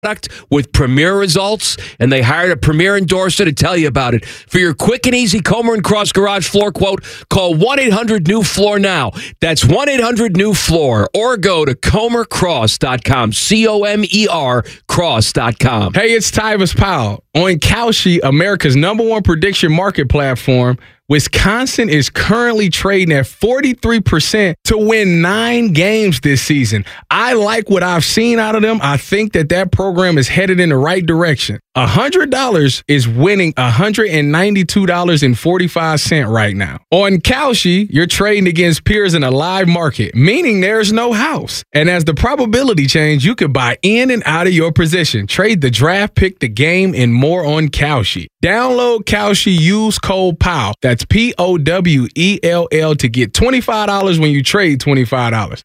with premier results, and they hired a premier endorser to tell you about it. For your quick and easy Comer and Cross garage floor quote, call 1-800-NEW-FLOOR now. That's 1-800-NEW-FLOOR, or go to comercross.com, C-O-M-E-R cross.com. Hey, it's Tyvis Powell. On Kalshi, America's #1 prediction market platform, Wisconsin is currently trading at 43% to win 9 games this season. I like what I've seen out of them. I think that program is headed in the right direction. $100 is winning $192.45 right now. On Kalshi, you're trading against peers in a live market, meaning there's no house. And as the probability change, you can buy in and out of your position. Trade the draft, pick the game, and more on Kalshi. Download Kalshi, use code POWELL. That's POWELL to get $25 when you trade $25.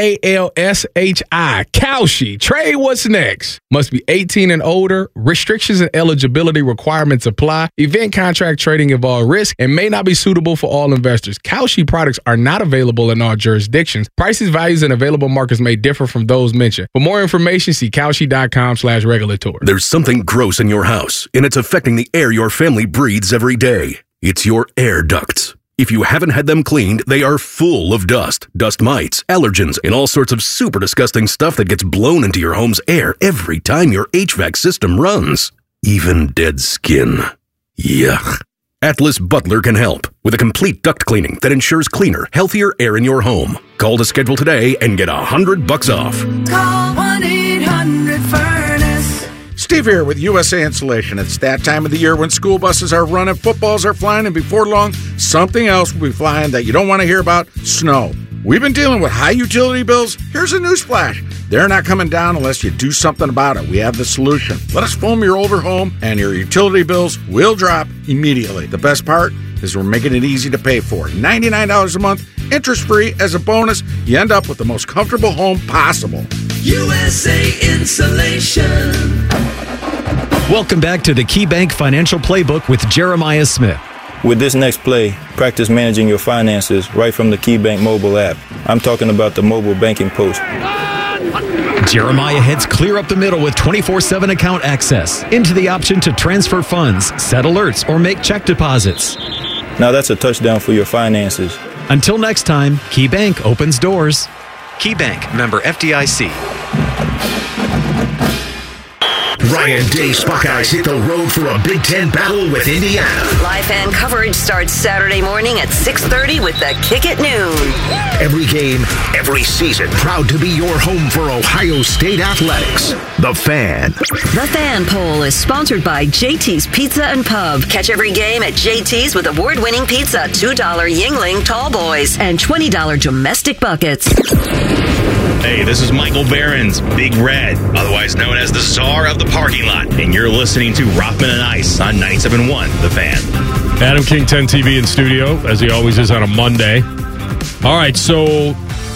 KALSHI. Kalshi. Trade what's next. Must be 18 and older. Restrictions and eligibility requirements apply. Event contract trading involves risk and may not be suitable for all investors. Kalshi products are not available in all jurisdictions. Prices, values, and available markets may differ from those mentioned. For more information, see Kalshi.com/regulatory. There's something gross in your house, and it's affecting the air your family breathes every day. It's your air ducts. If you haven't had them cleaned, they are full of dust, dust mites, allergens, and all sorts of super disgusting stuff that gets blown into your home's air every time your HVAC system runs. Even dead skin. Yuck. Atlas Butler can help with a complete duct cleaning that ensures cleaner, healthier air in your home. Call to schedule today and get $100 off. Call 1-800-FURNACE. Steve here with USA Insulation. It's that time of the year when school buses are running, footballs are flying, and before long, something else will be flying that you don't want to hear about: snow. We've been dealing with high utility bills. Here's a newsflash. They're not coming down unless you do something about it. We have the solution. Let us foam your older home, and your utility bills will drop immediately. The best part is we're making it easy to pay for. $99 a month, interest-free. As a bonus, you end up with the most comfortable home possible. USA Insulation. Welcome back to the KeyBank Financial Playbook with Jeremiah Smith. With this next play, practice managing your finances right from the KeyBank mobile app. I'm talking about the mobile banking post. Jeremiah heads clear up the middle with 24/7 account access. Into the option to transfer funds, set alerts, or make check deposits. Now that's a touchdown for your finances. Until next time, KeyBank opens doors. KeyBank, member FDIC. Ryan Day's Buckeyes hit the road for a Big Ten battle with Indiana. Live fan coverage starts Saturday morning at 6:30 with the kick at noon. Every game, every season. Proud to be your home for Ohio State athletics. The Fan. The Fan Poll is sponsored by JT's Pizza and Pub. Catch every game at JT's with award-winning pizza, $2 Yingling Tall Boys, and $20 domestic buckets. Hey, this is Michael Behrens, Big Red, otherwise known as the Czar of the Parking Lot, and you're listening to Rothman and Ice on 97.1 The Fan. Adam King, 10 TV in studio, as he always is on a Monday. All right, so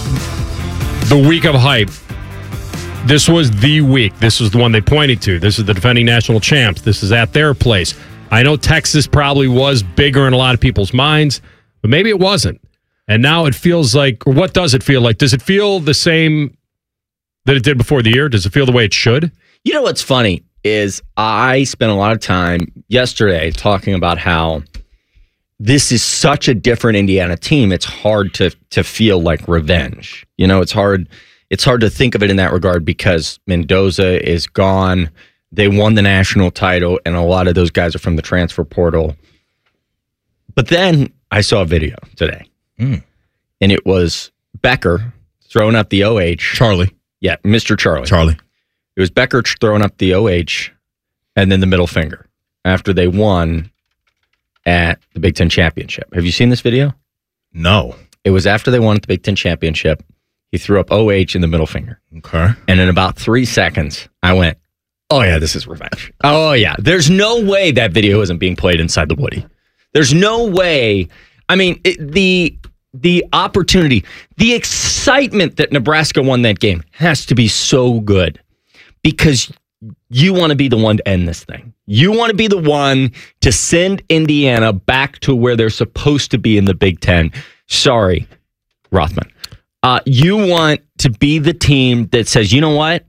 the week of hype. This was the week. This was the one they pointed to. This is the defending national champs. This is at their place. I know Texas probably was bigger in a lot of people's minds, but maybe it wasn't. And now it feels like, or what does it feel like? Does it feel the same that it did before the year? Does it feel the way it should? You know what's funny is I spent a lot of time yesterday talking about how this is such a different Indiana team. It's hard to feel like revenge. You know, it's hard to think of it in that regard because Mendoza is gone. They won the national title, and a lot of those guys are from the transfer portal. But then I saw a video today. And it was Becker throwing up the OH. Charlie. Yeah, Mr. Charlie. Charlie. It was Becker throwing up the OH and then the middle finger after they won at the Big Ten Championship. Have you seen this video? No. It was after they won at the Big Ten Championship. He threw up OH and the middle finger. Okay. And in about 3 seconds, I went, oh, yeah, this is revenge. Oh, yeah. There's no way that video isn't being played inside the Woody. There's no way. I mean, the opportunity, the excitement that Nebraska won that game has to be so good because you want to be the one to end this thing. You want to be the one to send Indiana back to where they're supposed to be in the Big Ten. Sorry, Rothman. You want to be the team that says, you know what?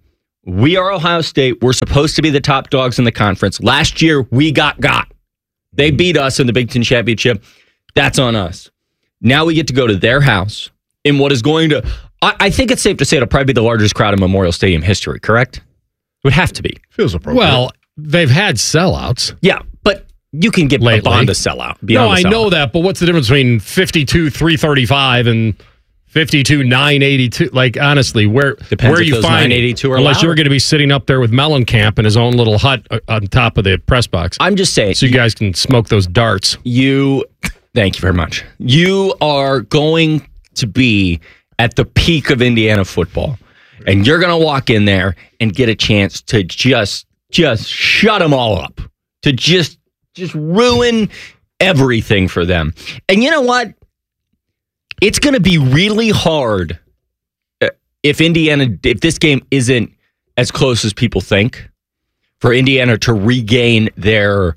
We are Ohio State. We're supposed to be the top dogs in the conference. Last year, we got. They beat us in the Big Ten Championship. That's on us. Now we get to go to their house in what is going to, I think it's safe to say it'll probably be the largest crowd in Memorial Stadium history, correct? It would have to be. Feels appropriate. Well, they've had sellouts. Yeah, but you can get lately. beyond a sellout. No, I know that, but what's the difference between 52,335 and 52,982? Like, honestly, where you find 982 are unless louder. you're going to be sitting up there with Mellencamp in his own little hut on top of the press box. I'm just saying. So you guys can smoke those darts. Thank you very much. You are going to be at the peak of Indiana football, and you're going to walk in there and get a chance to just shut them all up, to just ruin everything for them. And you know what? It's going to be really hard if this game isn't as close as people think, for Indiana to regain their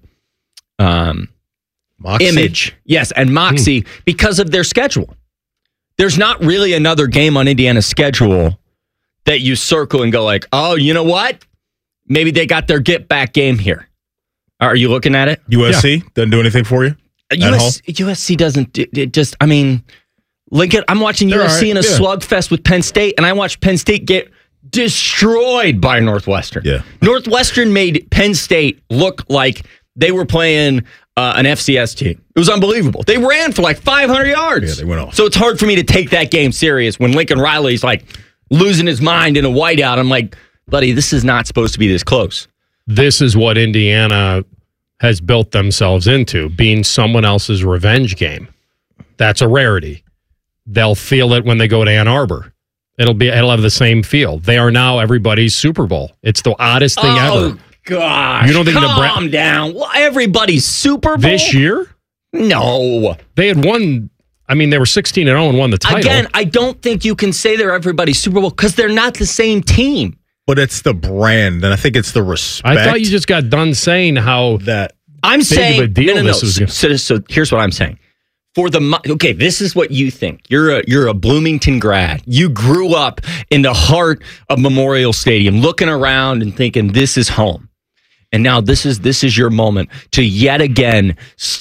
image. Yes, and moxie because of their schedule. There's not really another game on Indiana's schedule that you circle and go like, oh, you know what? Maybe they got their get-back game here. Are you looking at it? USC doesn't do anything for you? USC doesn't. It just, I mean, Lincoln, I'm watching USC in a slugfest with Penn State, and I watched Penn State get destroyed by Northwestern. Yeah. Northwestern made Penn State look like they were playing an FCS team. It was unbelievable. They ran for like 500 yards. Yeah, they went off. So it's hard for me to take that game serious when Lincoln Riley's like losing his mind in a whiteout. I'm like, buddy, this is not supposed to be this close. This is what Indiana has built themselves into, being someone else's revenge game. That's a rarity. They'll feel it when they go to Ann Arbor. It'll have the same feel. They are now everybody's Super Bowl. It's the oddest thing ever. Gosh, you don't think calm down. Well, everybody's Super Bowl this year? No, they had won. I mean, they were 16-0 and won the title. Again, I don't think you can say they're everybody's Super Bowl because they're not the same team. But it's the brand, and I think it's the respect. I thought you just got done saying how I'm saying big of a deal no. this was. So here's what I'm saying. This is what you think. You're a Bloomington grad. You grew up in the heart of Memorial Stadium, looking around and thinking this is home. And now this is your moment to yet again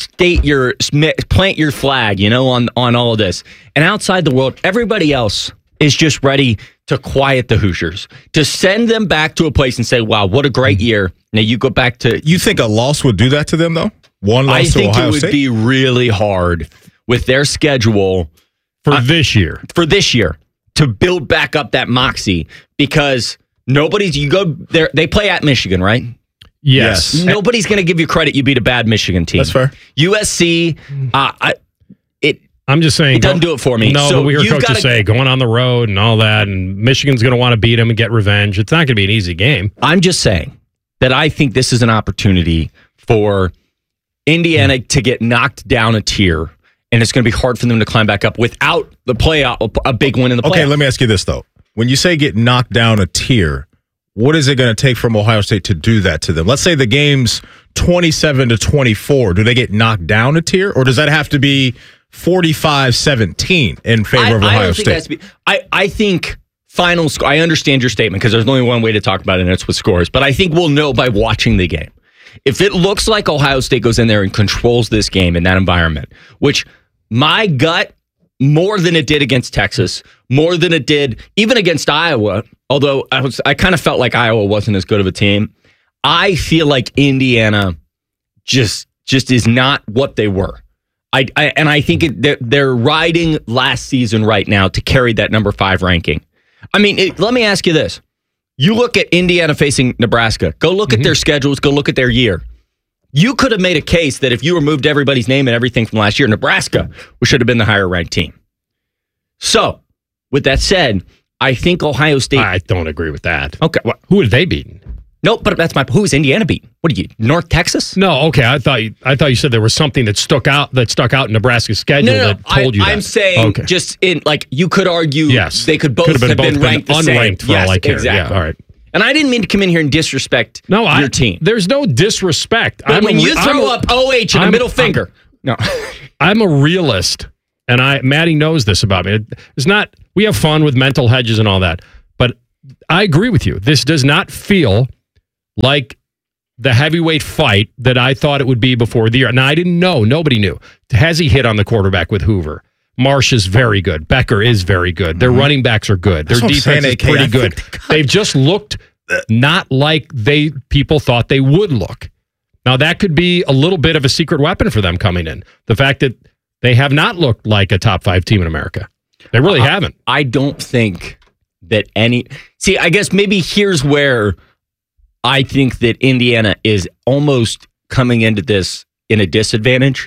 plant your flag, on all of this. And outside the world, everybody else is just ready to quiet the Hoosiers, to send them back to a place and say, wow, what a great year. Now you go back to... You think a loss would do that to them, though? One loss to Ohio State? I think it would be really hard with their schedule... For this year, to build back up that moxie, because you go there, they play at Michigan, right? Yes. Nobody's going to give you credit you beat a bad Michigan team. That's fair. USC, I'm just saying. It doesn't do it for me. No, but we heard coaches say going on the road and all that, and Michigan's going to want to beat them and get revenge. It's not going to be an easy game. I'm just saying that I think this is an opportunity for Indiana to get knocked down a tier, and it's going to be hard for them to climb back up without the playoff, a big win in the playoff. Okay, let me ask you this, though. When you say get knocked down a tier, what is it going to take from Ohio State to do that to them? Let's say the game's 27-24. Do they get knocked down a tier, or does that have to be 45-17 in favor of Ohio State? I think final score. I understand your statement because there's only one way to talk about it, and it's with scores. But I think we'll know by watching the game. If it looks like Ohio State goes in there and controls this game in that environment, which my gut, more than it did against Texas, more than it did even against Iowa, although I kind of felt like Iowa wasn't as good of a team. I feel like Indiana just is not what they were. I think they're riding last season right now to carry that number 5 ranking. I mean, let me ask you this. You look at Indiana facing Nebraska. Go look at their schedules. Go look at their year. You could have made a case that if you removed everybody's name and everything from last year, Nebraska should have been the higher ranked team. So, with that said, I think Ohio State... I don't agree with that. Okay. Who have they beaten? No, but that's my... Who is Indiana beaten? What are you, North Texas? No, okay. I thought you said there was something that stuck out in Nebraska's schedule that told you that. I'm saying just in, like, you could argue they could both have been ranked the same. Unranked for all I care. Exactly. Yeah, all right. And I didn't mean to come in here and disrespect your team. There's no disrespect. But when you throw up OH and a middle finger... No. I'm a realist, and Maddie knows this about me. It's not... We have fun with mental hedges and all that, but I agree with you. This does not feel like the heavyweight fight that I thought it would be before the year. Now, I didn't know. Nobody knew. Has he hit on the quarterback with Hoover? Marsh is very good. Becker is very good. Their running backs are good. Their defense is pretty good. They've just looked not like people thought they would look. Now, that could be a little bit of a secret weapon for them coming in. The fact that they have not looked like a top 5 team in America. They really haven't. I don't think that See, I guess maybe here's where I think that Indiana is almost coming into this in a disadvantage,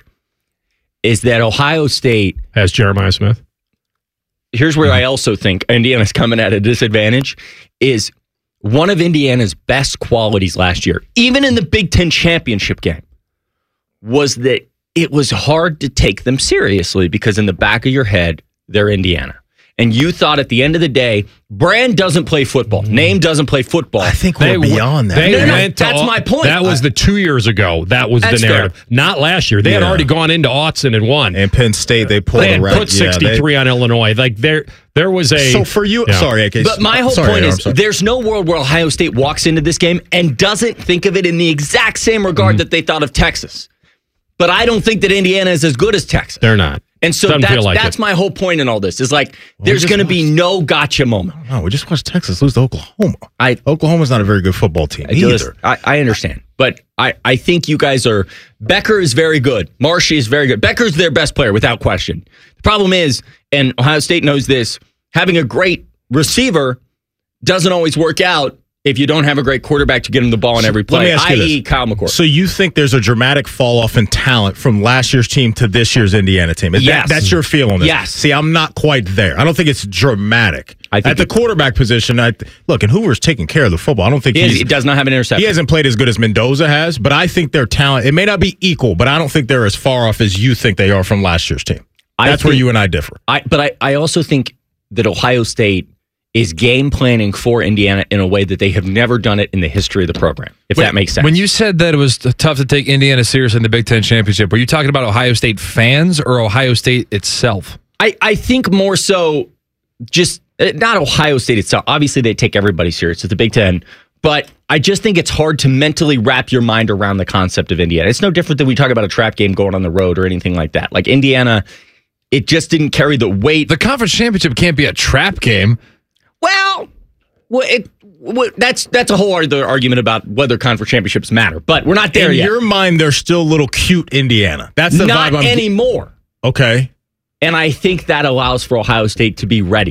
is that Ohio State has Jeremiah Smith. Here's where I also think Indiana's coming at a disadvantage, is one of Indiana's best qualities last year, even in the Big Ten championship game, was that it was hard to take them seriously because in the back of your head, they're Indiana. And you thought at the end of the day, Brand doesn't play football. Name doesn't play football. I think we're beyond that. That's my point. That was the 2 years ago. That was the narrative. Fair. Not last year. They had already gone into Autzen and won. And Penn State, they pulled They had put 63 on Illinois. Like there was a. So for you, sorry, AK. But my whole point is, there's no world where Ohio State walks into this game and doesn't think of it in the exact same regard that they thought of Texas. But I don't think that Indiana is as good as Texas. They're not. And so that's my whole point in all this. Is like, there's going to be no gotcha moment. No, we just watched Texas lose to Oklahoma. Oklahoma's not a very good football team either. I understand. But I think you guys are... Becker is very good. Marshy is very good. Becker's their best player, without question. The problem is, and Ohio State knows this, having a great receiver doesn't always work out if you don't have a great quarterback to get him the ball in every play, i.e. Kyle McCord. So you think there's a dramatic fall-off in talent from last year's team to this year's Indiana team? Yes. That's your feel on this? Yes. See, I'm not quite there. I don't think it's dramatic. At the quarterback position, look, and Hoover's taking care of the football. I don't think he does not have an interception. He hasn't played as good as Mendoza has, but I think their talent, it may not be equal, but I don't think they're as far off as you think they are from last year's team. That's where you and I differ. But I also think that Ohio State is game planning for Indiana in a way that they have never done it in the history of the program, if that makes sense. When you said that it was tough to take Indiana serious in the Big Ten Championship, were you talking about Ohio State fans or Ohio State itself? I think more so just, not Ohio State itself. Obviously, they take everybody serious. It's the Big Ten. But I just think it's hard to mentally wrap your mind around the concept of Indiana. It's no different than we talk about a trap game going on the road or anything like that. Like Indiana, it just didn't carry the weight. The conference championship can't be a trap game. That's a whole other argument about whether conference championships matter, but we're not there yet. In your mind, they're still a little cute Indiana. That's the not vibe. Anymore. Okay. And I think that allows for Ohio State to be ready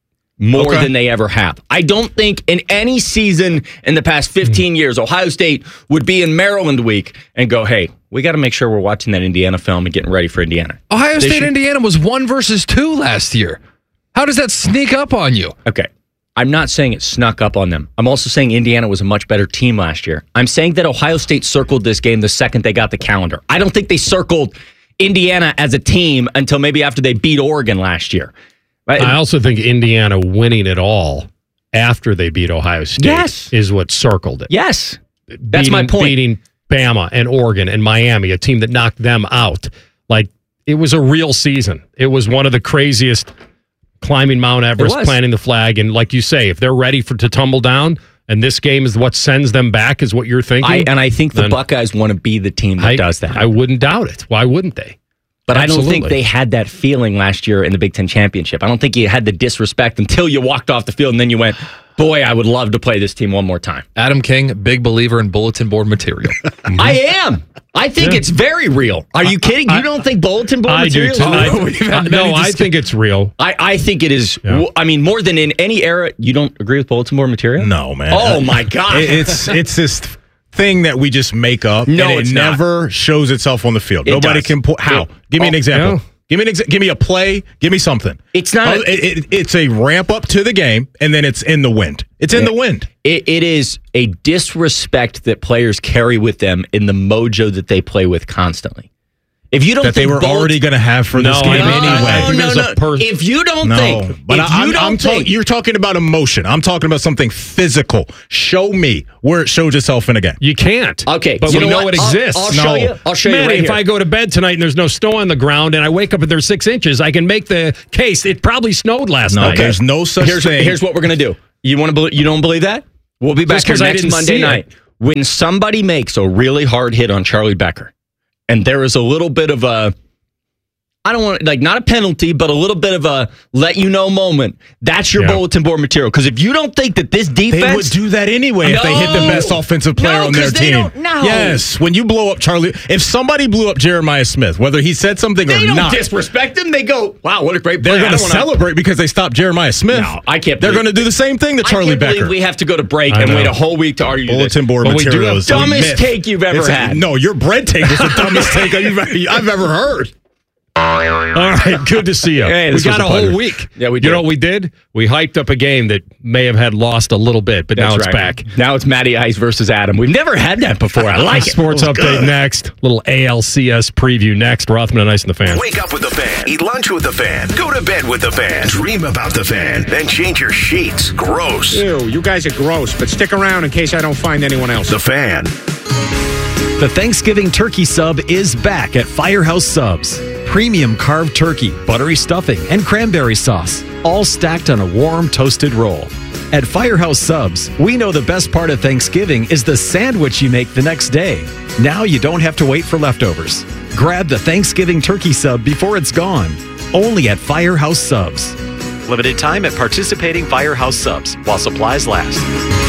more than they ever have. I don't think in any season in the past 15 years, Ohio State would be in Maryland week and go, hey, we got to make sure we're watching that Indiana film and getting ready for Indiana. Ohio State, Indiana was 1 versus 2 last year. How does that sneak up on you? Okay. I'm not saying it snuck up on them. I'm also saying Indiana was a much better team last year. I'm saying that Ohio State circled this game the second they got the calendar. I don't think they circled Indiana as a team until maybe after they beat Oregon last year. I also think Indiana winning it all after they beat Ohio State is what circled it. Yes. That's my point. Beating Bama and Oregon and Miami, a team that knocked them out. Like, it was a real season. It was one of the craziest climbing Mount Everest, planting the flag. And like you say, if they're ready to tumble down, and this game is what sends them back, is what you're thinking. I think the Buckeyes want to be the team that does that. I wouldn't doubt it. Why wouldn't they? But Absolutely. I don't think they had that feeling last year in the Big Ten Championship. I don't think you had the disrespect until you walked off the field and then you went, boy, I would love to play this team one more time. Adam King, big believer in bulletin board material. I am. I think it's very real. Are you kidding? You don't think bulletin board material is real? No, I think it's real. I think it is. Yeah. I mean, more than in any era. You don't agree with bulletin board material? No, man. Oh, my God. It's this thing that we just make up, and it never shows itself on the field. Nobody can put. How? Give me an example. Give me a play. Give me something. It's not. It's a ramp up to the game, and then it's in the wind. It's in the wind. It is a disrespect that players carry with them in the mojo that they play with constantly. If you don't that think they were already going to have for this game anyway. No. If you don't think, but you're talking about emotion. I'm talking about something physical. Show me where it shows itself in a game. You can't. Okay, but we know it exists. I'll show you. I'll show you right if here. I go to bed tonight and there's no snow on the ground and I wake up and there's 6 inches, I can make the case it probably snowed last night. There's no such thing. Here's what we're going to do. You don't believe that? We'll be back here next Monday night. When somebody makes a really hard hit on Charlie Becker, and there is a little bit of a, I don't want, like, not a penalty, but a little bit of a let you know moment. That's your bulletin board material. Because if you don't think that this defense... They would do that anyway if they hit the best offensive player on their team. Yes, when you blow up Charlie... If somebody blew up Jeremiah Smith, whether he said something or not... They don't disrespect him. They go, wow, what a great play. They're going to celebrate because they stopped Jeremiah Smith. No, I can't They're going to do the same thing to Charlie Becker. I can't believe we have to go to break and wait a whole week to argue bulletin board material is the dumbest take you've ever had. No, your bread take is the dumbest take I've ever heard. All right, good to see you. Hey, we got a whole week. Yeah, we did. You know what we did? We hyped up a game that may have had lost a little bit, but now it's back. Now it's Matty Ice versus Adam. We've never had that before. I like it. Sports update next. Little ALCS preview next. Rothman and Ice and the Fan. Wake up with the Fan. Eat lunch with the Fan. Go to bed with the Fan. Dream about the Fan. Then change your sheets. Gross. Ew, you guys are gross, but stick around in case I don't find anyone else. The Fan. The Thanksgiving turkey sub is back at Firehouse Subs. Premium carved turkey, buttery stuffing, and cranberry sauce, all stacked on a warm, toasted roll. At Firehouse Subs, we know the best part of Thanksgiving is the sandwich you make the next day. Now you don't have to wait for leftovers. Grab the Thanksgiving turkey sub before it's gone. Only at Firehouse Subs. Limited time at participating Firehouse Subs while supplies last.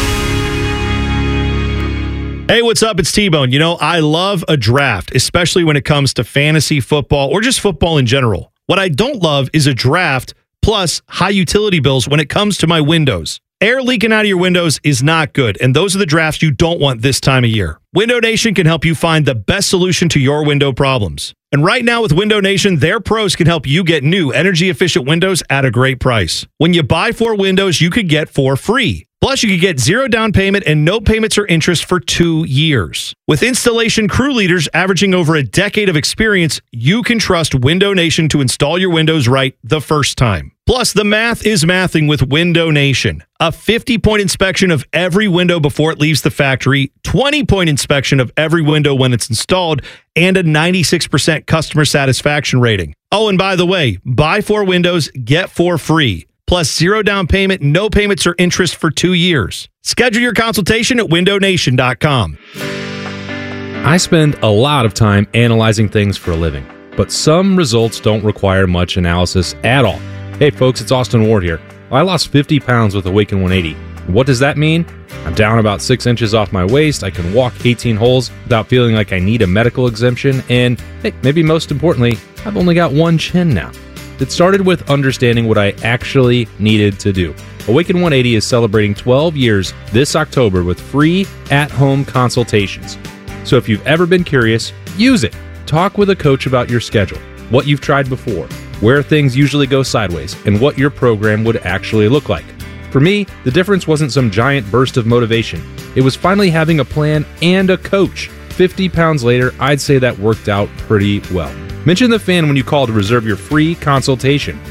Hey, what's up? It's T-Bone. You know, I love a draft, especially when it comes to fantasy football or just football in general. What I don't love is a draft plus high utility bills when it comes to my windows. Air leaking out of your windows is not good, and those are the drafts you don't want this time of year. Window Nation can help you find the best solution to your window problems. And right now with Window Nation, their pros can help you get new energy-efficient windows at a great price. When you buy 4 windows, you could get 4 free. Plus, you could get 0 down payment and no payments or interest for 2 years. With installation crew leaders averaging over a decade of experience, you can trust Window Nation to install your windows right the first time. Plus, the math is mathing with Window Nation. A 50-point inspection of every window before it leaves the factory, 20-point inspection of every window when it's installed, and a 96% customer satisfaction rating. Oh, and by the way, buy 4 windows, get 4 free. Plus 0 down payment, no payments or interest for 2 years. Schedule your consultation at windownation.com. I spend a lot of time analyzing things for a living, but some results don't require much analysis at all. Hey folks, it's Austin Ward here. I lost 50 pounds with Awaken 180. What does that mean? I'm down about 6 inches off my waist, I can walk 18 holes without feeling like I need a medical exemption, and hey, maybe most importantly, I've only got 1 chin now. It started with understanding what I actually needed to do. Awaken 180 is celebrating 12 years this October with free at-home consultations. So if you've ever been curious, use it. Talk with a coach about your schedule, what you've tried before, where things usually go sideways, and what your program would actually look like. For me, the difference wasn't some giant burst of motivation. It was finally having a plan and a coach. 50 pounds later, I'd say that worked out pretty well. Mention the Fan when you call to reserve your free consultation,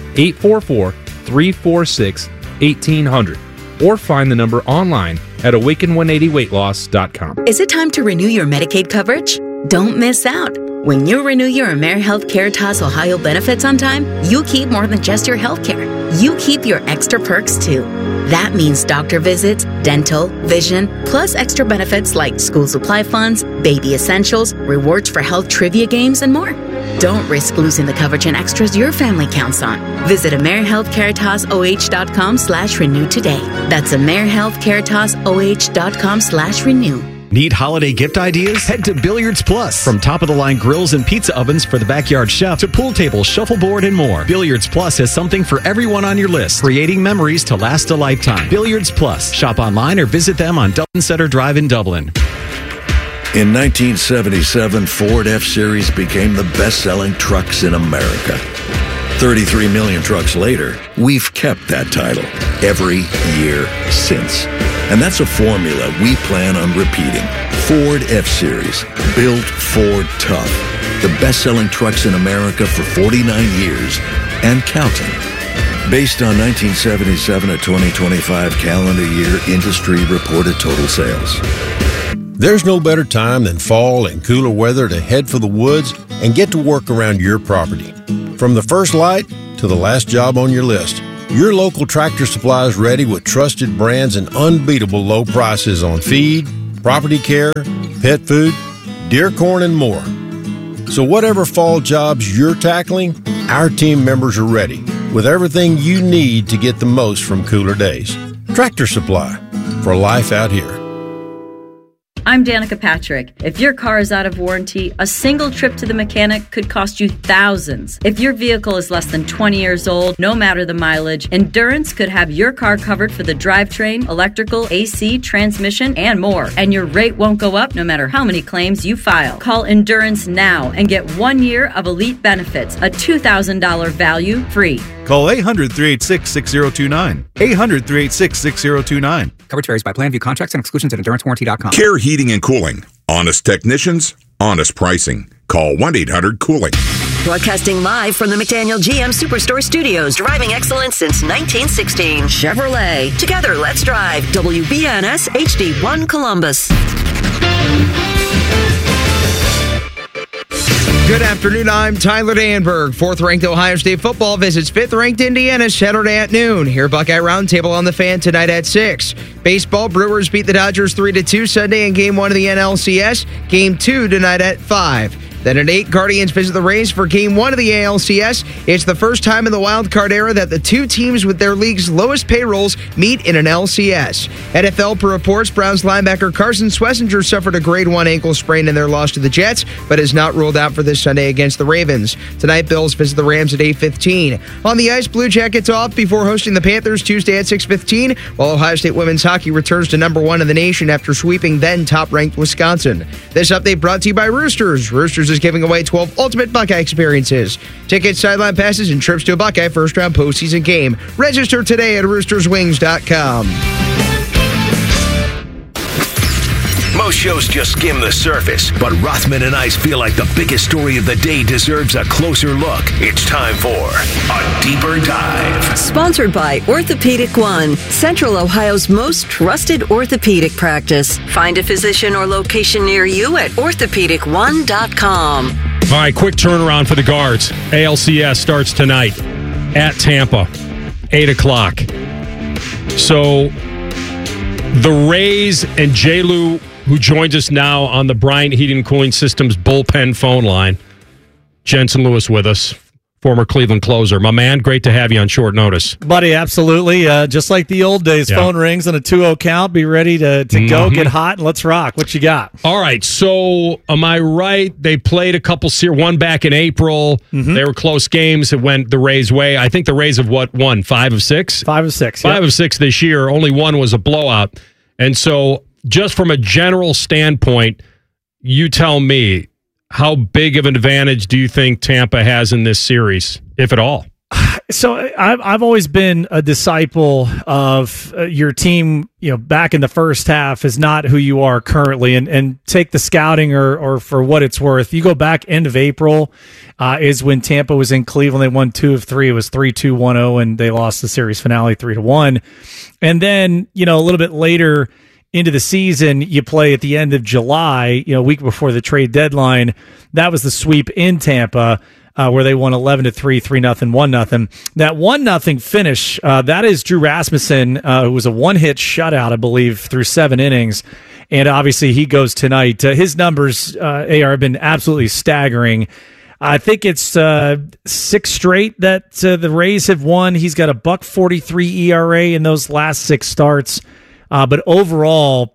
844-346-1800, or find the number online at awaken180weightloss.com. Is it time to renew your Medicaid coverage? Don't miss out. When you renew your AmeriHealth Caritas Ohio benefits on time, you keep more than just your health care. You keep your extra perks too. That means doctor visits, dental, vision, plus extra benefits like school supply funds, baby essentials, rewards for health trivia games, and more. Don't risk losing the coverage and extras your family counts on. Visit AmeriHealthCaritasOH.com/renew today. That's AmeriHealthCaritasOH.com/renew. Need holiday gift ideas? Head to Billiards Plus. From top-of-the-line grills and pizza ovens for the backyard chef to pool tables, shuffleboard, and more. Billiards Plus has something for everyone on your list, creating memories to last a lifetime. Billiards Plus. Shop online or visit them on Dublin Center Drive in Dublin. In 1977, Ford F-Series became the best-selling trucks in America. 33 million trucks later, we've kept that title every year since. And that's a formula we plan on repeating. Ford F-Series, built Ford tough. The best-selling trucks in America for 49 years and counting. Based on 1977 to 2025 calendar year industry reported total sales. There's no better time than fall and cooler weather to head for the woods and get to work around your property. From the first light to the last job on your list, Your local Tractor Supply is ready with trusted brands and unbeatable low prices on feed, property care, pet food, deer corn, and more. So whatever fall jobs you're tackling, our team members are ready with everything you need to get the most from cooler days. Tractor Supply, for life out here. I'm Danica Patrick. If your car is out of warranty, a single trip to the mechanic could cost you thousands. If your vehicle is less than 20 years old, no matter the mileage, Endurance could have your car covered for the drivetrain, electrical, AC, transmission, and more. And your rate won't go up no matter how many claims you file. Call Endurance now and get 1 year of elite benefits, a $2,000 value free. Call 800-386-6029. 800-386-6029. Coverage varies by plan. View contracts and exclusions at endurancewarranty.com. Care Heating and Cooling. Honest technicians, honest pricing. Call 1-800-COOLING. Broadcasting live from the McDaniel GM Superstore Studios. Driving excellence since 1916. Chevrolet. Together, let's drive. WBNS HD1 Columbus. Good afternoon, I'm Tyler Danberg. 4th-ranked Ohio State football visits 5th-ranked Indiana Saturday at noon. Here, Buckeye Roundtable on the Fan tonight at 6. Baseball, Brewers beat the Dodgers 3-2 Sunday in Game 1 of the NLCS. Game 2 tonight at 5. Then at 8, Guardians visit the Rays for Game 1 of the ALCS. It's the first time in the wild card era that the two teams with their league's lowest payrolls meet in an LCS. NFL per reports, Browns linebacker Carson Schlesinger suffered a grade 1 ankle sprain in their loss to the Jets, but is not ruled out for this Sunday against the Ravens. Tonight, Bills visit the Rams at 8:15. On the ice, Blue Jackets off before hosting the Panthers Tuesday at 6:15, while Ohio State women's hockey returns to number 1 in the nation after sweeping then top-ranked Wisconsin. This update brought to you by Roosters. Roosters is giving away 12 ultimate Buckeye experiences. Tickets, sideline passes, and trips to a Buckeye first-round postseason game. Register today at roosterswings.com. Most shows just skim the surface, but Rothman and I feel like the biggest story of the day deserves a closer look. It's time for a deeper dive. Sponsored by Orthopedic One, Central Ohio's most trusted orthopedic practice. Find a physician or location near you at orthopedic1.com. All right, quick turnaround for the Guards. ALCS starts tonight at Tampa, 8 o'clock. So the Rays and J-Lou, who joins us now on the Bryant Heating and Cooling Systems bullpen phone line. Jensen Lewis with us, former Cleveland closer. My man, great to have you on short notice. Buddy, absolutely. Just like the old days, phone rings on a 2-0 count. Be ready to go, get hot, and let's rock. What you got? All right, so am I right? They played a couple one back in April. They were close games. It went the Rays' way. I think the Rays have won? 5 of 6? 5 of 6. 5 of 6 this year. Only one was a blowout. And so just from a general standpoint, you tell me, how big of an advantage do you think Tampa has in this series, if at all? So I've always been a disciple of your team, back in the first half is not who you are currently, and take the scouting or for what it's worth. You go back end of April is when Tampa was in Cleveland. They won 2 of 3. It was 3-2-1-0, and they lost the series finale 3-1. And then, a little bit later into the season, you play at the end of July, a week before the trade deadline. That was the sweep in Tampa, where they won 11-3, 3-0, 1-0. That 1-0 finish, that is Drew Rasmussen, who was a one-hit shutout, I believe, through 7 innings. And obviously he goes tonight. His numbers, AR, have been absolutely staggering. I think it's 6 straight that the Rays have won. He's got a .43 ERA in those last 6 starts. But overall,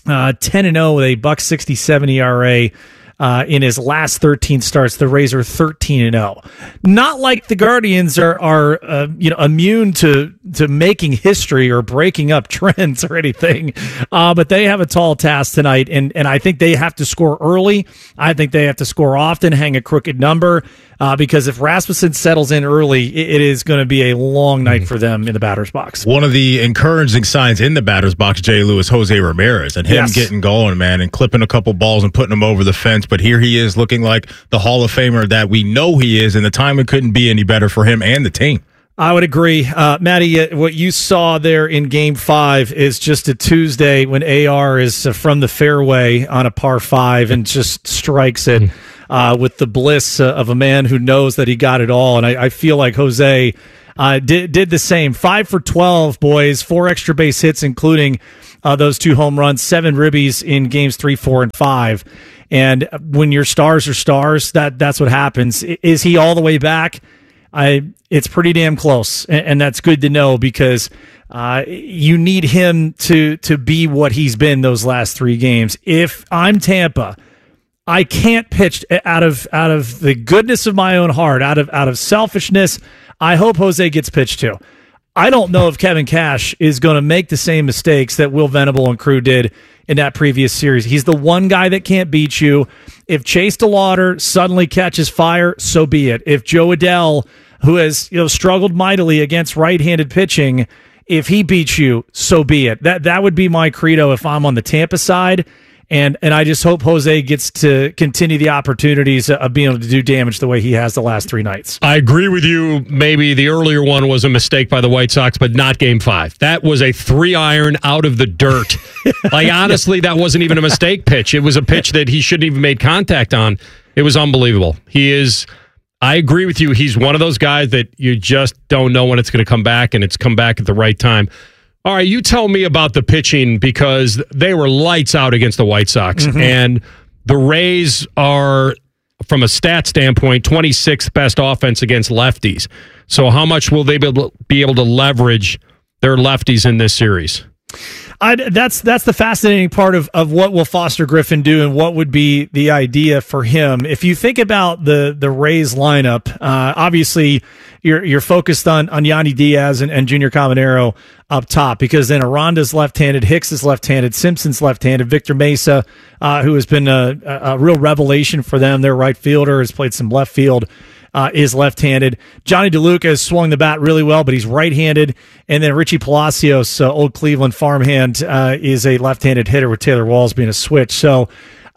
10-0 with a .67 ERA in his last 13 starts. The Rays are 13-0. Not like the Guardians are immune to making history or breaking up trends or anything. But they have a tall task tonight, and I think they have to score early. I think they have to score often, hang a crooked number. Because if Rasmussen settles in early, it is going to be a long night for them in the batter's box. One of the encouraging signs in the batter's box, J-Lou, is Jose Ramirez and him getting going, man, and clipping a couple balls and putting them over the fence. But here he is looking like the Hall of Famer that we know he is, and the timing couldn't be any better for him and the team. I would agree. Maddie, what you saw there in Game 5 is just a Tuesday when AR is from the fairway on a par 5 and just strikes it. With the bliss of a man who knows that he got it all. And I feel like Jose, did the same. 5 for 12, boys. 4 extra base hits, including those 2 home runs, 7 ribbies in games 3, 4, and 5. And when your stars are stars, that's what happens. Is he all the way back? It's pretty damn close, and that's good to know because you need him to be what he's been those last 3 games. If I'm Tampa, I can't pitch out of the goodness of my own heart, out of selfishness. I hope Jose gets pitched to. I don't know if Kevin Cash is going to make the same mistakes that Will Venable and crew did in that previous series. He's the one guy that can't beat you. If Chase DeLauder suddenly catches fire, so be it. If Joe Adell, who has struggled mightily against right-handed pitching, if he beats you, so be it. That would be my credo if I'm on the Tampa side. And I just hope Jose gets to continue the opportunities of being able to do damage the way he has the last 3 nights. I agree with you. Maybe the earlier one was a mistake by the White Sox, but not Game 5. That was a 3-iron out of the dirt. Honestly, that wasn't even a mistake pitch. It was a pitch that he shouldn't even made contact on. It was unbelievable. I agree with you. He's one of those guys that you just don't know when it's going to come back, and it's come back at the right time. All right, you tell me about the pitching because they were lights out against the White Sox. Mm-hmm. And the Rays are, from a stat standpoint, 26th best offense against lefties. So how much will they be able to leverage their lefties in this series? That's the fascinating part of what will Foster Griffin do and what would be the idea for him. If you think about the Rays lineup, obviously you're focused on Yanni Diaz and Junior Caminero up top because then Aranda's left-handed, Hicks is left-handed, Simpson's left-handed, Victor Mesa, who has been a real revelation for them, their right fielder, has played some left field, is left-handed. Johnny DeLuca has swung the bat really well, but he's right-handed. And then Richie Palacios, old Cleveland farmhand, is a left-handed hitter with Taylor Walls being a switch. So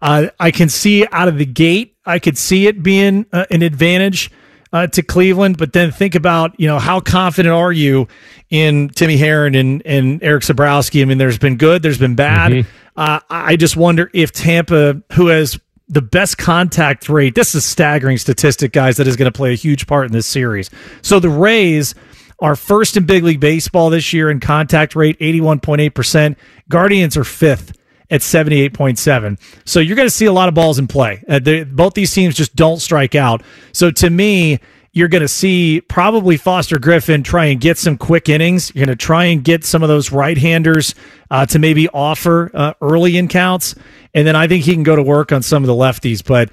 I can see out of the gate, I could see it being an advantage to Cleveland. But then think about, how confident are you in Timmy Herron and Eric Sabrowski? I mean, there's been good, there's been bad. Mm-hmm. I just wonder if Tampa, who has the best contact rate, this is a staggering statistic, guys, that is going to play a huge part in this series. So the Rays are first in Big League Baseball this year in contact rate, 81.8%. Guardians are fifth at 78.7%. So you're going to see a lot of balls in play. Both these teams just don't strike out. So to me, you're going to see probably Foster Griffin try and get some quick innings. You're going to try and get some of those right-handers to maybe offer early in counts. And then I think he can go to work on some of the lefties. But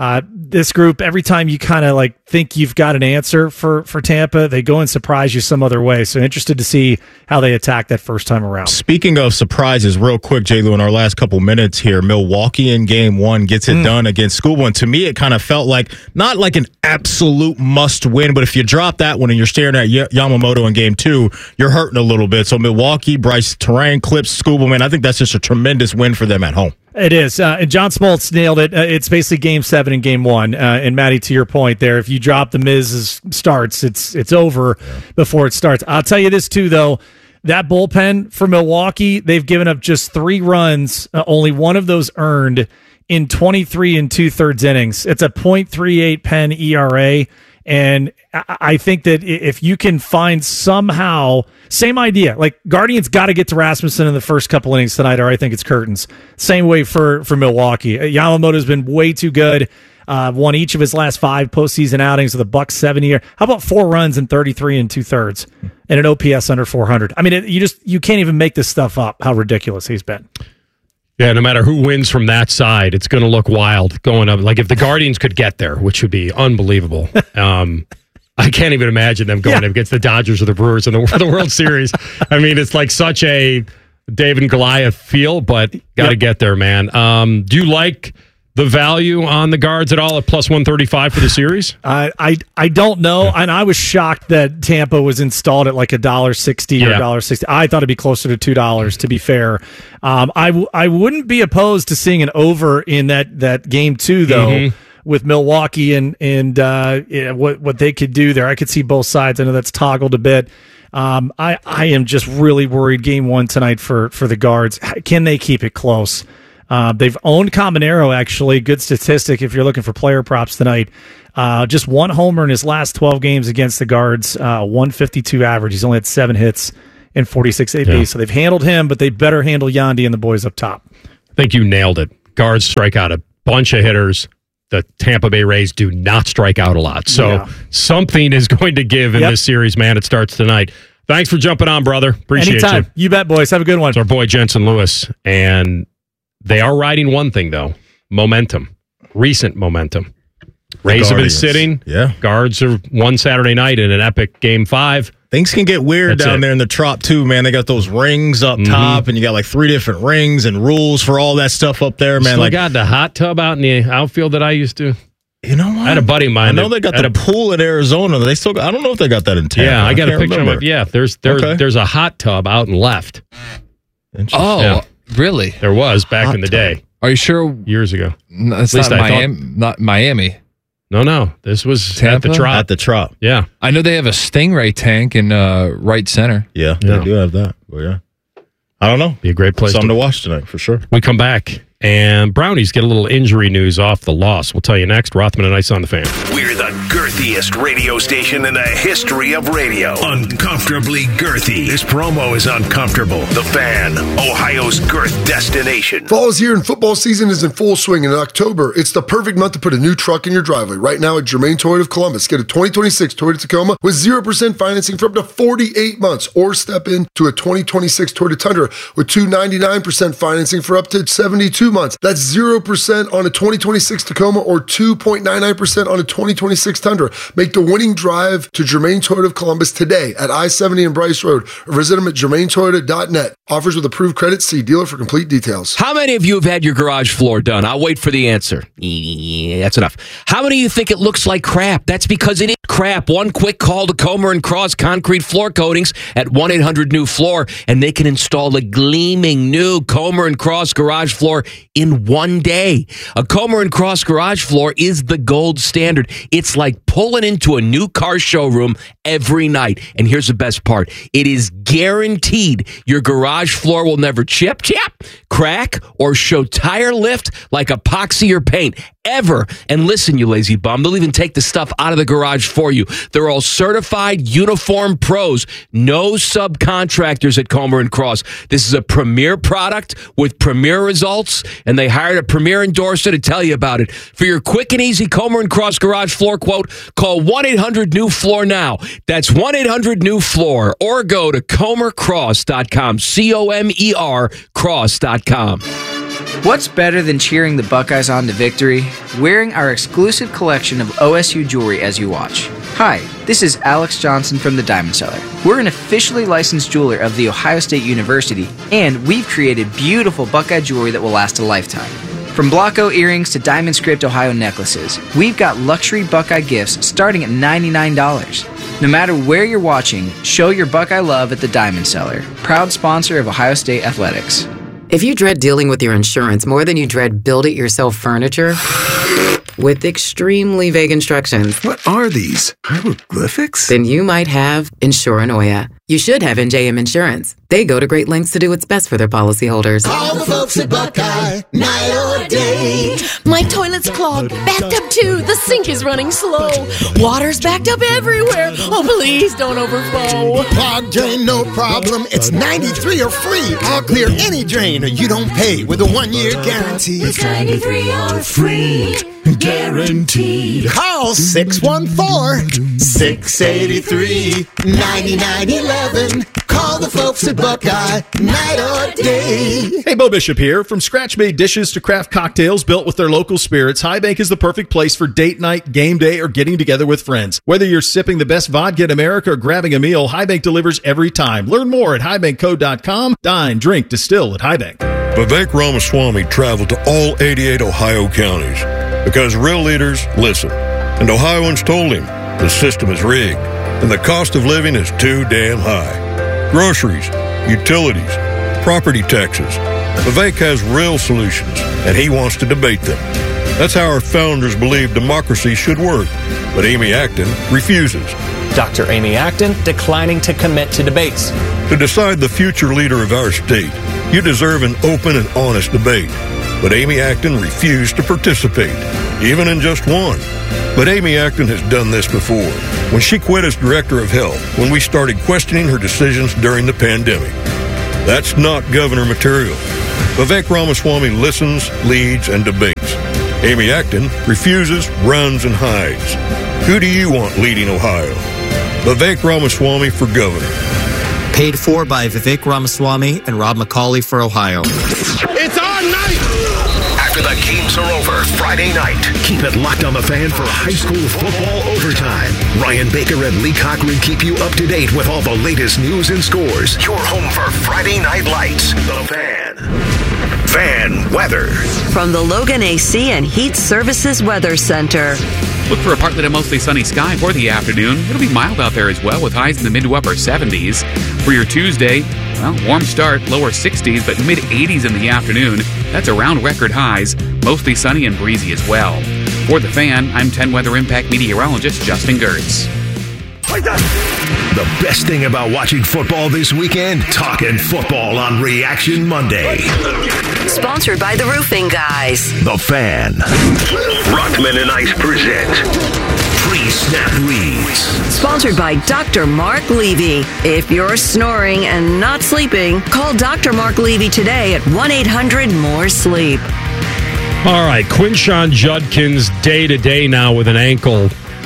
this group, every time you kind of think you've got an answer for Tampa, they go and surprise you some other way. So interested to see how they attack that first time around. Speaking of surprises, real quick, J. Lou, in our last couple minutes here, Milwaukee in Game 1 gets it done against Schoolboy. And to me, it kind of felt like, not like an absolute must-win, but if you drop that one and you're staring at Yamamoto in Game 2, you're hurting a little bit. So Milwaukee, Bryce Terang, clips Schoolboy. Man, I think that's just a tremendous win for them at home. It is. And John Smoltz nailed it. It's basically Game 7 and Game 1. And Matty, to your point there, if you drop the Miz's starts, it's over before it starts. I'll tell you this too, though. That bullpen for Milwaukee, they've given up just 3 runs, only one of those earned in 23 and 2/3 innings. It's a .38 pen ERA. And I think that if you can find somehow, same idea, Guardians got to get to Rasmussen in the first couple innings tonight, or I think it's curtains. Same way for Milwaukee. Yamamoto's been way too good. Won each of his last 5 postseason outings with a .170. How about 4 runs in 33 and 2/3 and an OPS under 400? I mean, you can't even make this stuff up. How ridiculous he's been. Yeah, no matter who wins from that side, it's going to look wild going up. If the Guardians could get there, which would be unbelievable. I can't even imagine them going up against the Dodgers or the Brewers in the World Series. I mean, it's like such a David and Goliath feel, but got to get there, man. Do you like the value on the Guards at all at plus 135 for the series? I don't know, and I was shocked that Tampa was installed at $1.60 or $1.60. I thought it'd be closer to $2. To be fair, I wouldn't be opposed to seeing an over in that Game 2 though. Mm-hmm. With Milwaukee and what they could do there. I could see both sides. I know that's toggled a bit. I am just really worried Game 1 tonight for the Guards. Can they keep it close? They've owned Caminero, actually. Good statistic if you're looking for player props tonight. Just one homer in his last 12 games against the Guards, 152 average. He's only had 7 hits in 46 ABs. Yeah. So they've handled him, but they better handle Yandy and the boys up top. I think you nailed it. Guards strike out a bunch of hitters. The Tampa Bay Rays do not strike out a lot. So something is going to give in this series, man. It starts tonight. Thanks for jumping on, brother. Appreciate Anytime. you. You bet, boys. Have a good one. It's our boy Jensen Lewis. And they are riding one thing, though. Momentum. Recent momentum. Rays have been sitting. Yeah. Guards are one Saturday night in an epic Game 5. Things can get weird down there in the Trop, too, man. They got those rings up top, and you got like 3 different rings and rules for all that stuff up there, man. Still got the hot tub out in the outfield that I used to. You know what? I had a buddy of mine. I know they got the pool in Arizona. They still. I don't know if they got that in Tampa. Yeah, I got a picture remember. of it. Yeah, there's a hot tub out and left. Oh, really? There was back in the day. Are you sure? Years ago. No, it's At least not I Miami. thought. Not Miami. No. This was Tampa? at the Trop. At the Trop. Yeah. I know they have a Stingray tank in right center. Yeah, they do have that. Well, yeah. I don't know. Be a great place Something to watch tonight for sure. We come back, and Brownies get a little injury news off the loss. We'll tell you next. Rothman and Ice on the Fan. We're the girthiest radio station in the history of radio. Uncomfortably girthy. This promo is uncomfortable. The Fan, Ohio's girth destination. Fall is here and football season is in full swing. And in October, it's the perfect month to put a new truck in your driveway. Right now at Germain Toyota of Columbus, get a 2026 Toyota Tacoma with 0% financing for up to 48 months. Or step into a 2026 Toyota Tundra with 299% financing for up to 72 months. That's 0% on a 2026 Tacoma or 2.99% on a 2026 Tundra. Make the winning drive to Germain Toyota of Columbus today at I-70 and Bryce Road or visit them at germaintoyota.net. Offers with approved credit. See dealer for complete details. How many of you have had your garage floor done? I'll wait for the answer. That's enough. How many of you think it looks like crap? That's because it is crap. One quick call to Comer & Cross Concrete Floor Coatings at 1-800-NEW-FLOOR, and they can install a gleaming new Comer & Cross garage floor in one day. A Comer & Cross garage floor is the gold standard. It's like pulling into a new car showroom every night. And here's the best part. It is guaranteed your garage floor will never chip, crack, or show tire lift like epoxy or paint. Ever. And listen, you lazy bum, they'll even take the stuff out of the garage for you. They're all certified uniform pros. No subcontractors at Comer & Cross. This is a premier product with premier results, and they hired a premier endorser to tell you about it. For your quick and easy Comer & Cross garage floor quote, call 1-800-NEW-FLOOR now. That's 1-800-NEW-FLOOR, or go to comercross.com, C-O-M-E-R cross.com. What's better than cheering the Buckeyes on to victory? Wearing our exclusive collection of OSU jewelry as you watch. Hi, this is Alex Johnson from the Diamond Cellar. We're an officially licensed jeweler of The Ohio State University, and we've created beautiful Buckeye jewelry that will last a lifetime. From Blocko earrings to Diamond Script Ohio necklaces, we've got luxury Buckeye gifts starting at $99. No matter where you're watching, show your Buckeye love at the Diamond Cellar, proud sponsor of Ohio State Athletics. If you dread dealing with your insurance more than you dread build-it-yourself furniture, with extremely vague instructions. What are these? Hieroglyphics? Then you might have Insuranoia. You should have NJM Insurance. They go to great lengths to do what's best for their policyholders. Call the folks at Buckeye, night or day. My toilet's clogged, bathtub too, the sink is running slow. Water's backed up everywhere. Oh, please don't overflow. Clogged drain, no problem. It's 93 or free. I'll clear any drain or you don't pay with a 1-year guarantee. It's 93 or free. Guaranteed. Call 614-683-9911. Call the folks at Buckeye, night or day. Hey, Bo Bishop here. From scratch-made dishes to craft cocktails built with their local spirits, High Bank is the perfect place for date night, game day, or getting together with friends. Whether you're sipping the best vodka in America or grabbing a meal, High Bank delivers every time. Learn more at highbankcode.com. Dine, drink, distill at High Bank. Vivek Ramaswamy traveled to all 88 Ohio counties because real leaders listen. And Ohioans told him the system is rigged and the cost of living is too damn high. Groceries, utilities, property taxes. Vivek has real solutions, and he wants to debate them. That's how our founders believed democracy should work. But Amy Acton refuses. Dr. Amy Acton declining to commit to debates. To decide the future leader of our state, you deserve an open and honest debate. but Amy Acton refused to participate, even in just one. But Amy Acton has done this before, when she quit as director of health, when we started questioning her decisions during the pandemic. That's not governor material. Vivek Ramaswamy listens, leads, and debates. Amy Acton refuses, runs, and hides. Who do you want leading Ohio? Vivek Ramaswamy for governor. Paid for by Vivek Ramaswamy and Rob McCauley for Ohio. It's our night! After the games are over Friday night, keep it locked on the Fan for high school football overtime. Ryan Baker and Lee Cochran keep you up to date with all the latest news and scores. Your home for Friday Night Lights. The Fan. Fan weather. From the Logan AC and Heat Services Weather Center. Look for a partly to mostly sunny sky for the afternoon. It'll be mild out there as well, with highs in the mid to upper 70s. For your Tuesday, well, warm start, lower 60s, but mid 80s in the afternoon. That's around record highs, mostly sunny and breezy as well. For the Fan, I'm 10 Weather Impact meteorologist Justin Gertz. The best thing about watching football this weekend? Talking football on Reaction Monday. Sponsored by the Roofing Guys. The Fan. Rockman and Ice present Pre-Snap Reads. Sponsored by Dr. Mark Levy. If you're snoring and not sleeping, call Dr. Mark Levy today at 1-800-MORE-SLEEP. All right, Quinshon Judkins day-to-day now with an ankle.